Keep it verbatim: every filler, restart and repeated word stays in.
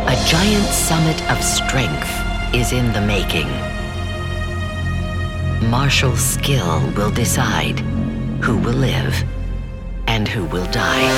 A giant summit of strength is in the making. Martial skill will decide who will live and who will die.